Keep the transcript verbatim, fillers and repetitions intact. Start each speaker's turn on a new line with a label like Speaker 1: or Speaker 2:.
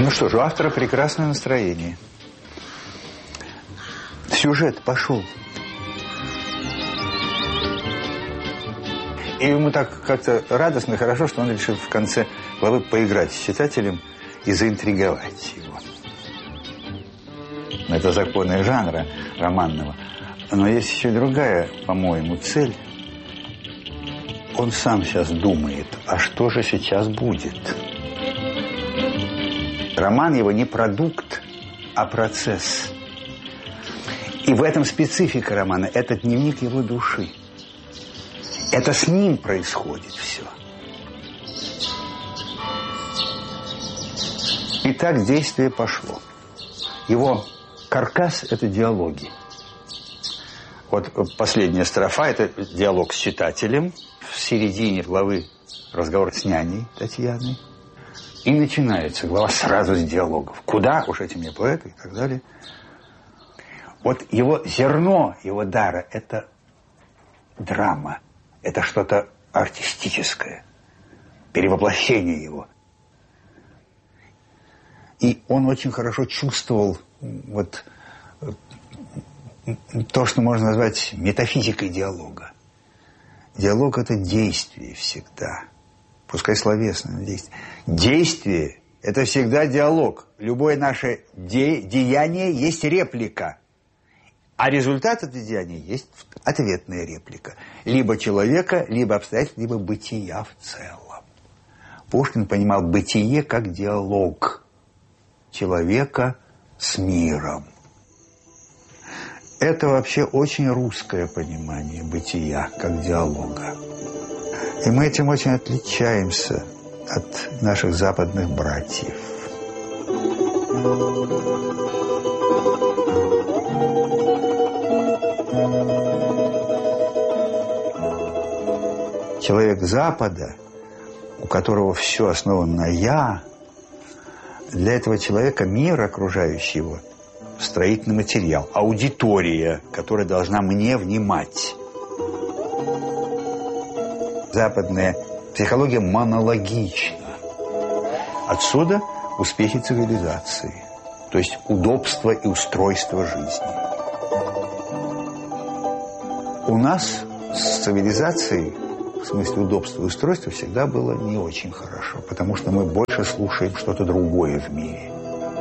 Speaker 1: Ну что ж, у автора прекрасное настроение. Сюжет пошел. И ему так как-то радостно и хорошо, что он решил в конце главы поиграть с читателем и заинтриговать его. Это законы жанра романного. Но есть еще другая, по-моему, цель. Он сам сейчас думает, а что же сейчас будет? Роман его не продукт, а процесс. И в этом специфика романа. Это дневник его души. Это с ним происходит все. И так действие пошло. Его каркас – это диалоги. Вот последняя строфа – это диалог с читателем. В середине главы разговор с няней Татьяной. И начинается глава сразу с диалогов. Куда уж эти мне поэты и так далее. Вот его зерно, его дара – это драма. Это что-то артистическое. Перевоплощение его. И он очень хорошо чувствовал вот то, что можно назвать метафизикой диалога. Диалог – это действие всегда. Пускай словесное действие. Действие – это всегда диалог. Любое наше де- деяние есть реплика. А результат этого деяния есть ответная реплика. Либо человека, либо обстоятельств, либо бытия в целом. Пушкин понимал бытие как диалог человека с миром. Это вообще очень русское понимание бытия как диалога. И мы этим очень отличаемся от наших западных братьев. Человек Запада, у которого все основано на «я», для этого человека мир, окружающий его, строительный материал, аудитория, которая должна мне внимать. Западная психология монологична. Отсюда успехи цивилизации, то есть удобство и устройство жизни. У нас с цивилизацией, в смысле удобства и устройства, всегда было не очень хорошо, потому что мы больше слушаем что-то другое в мире.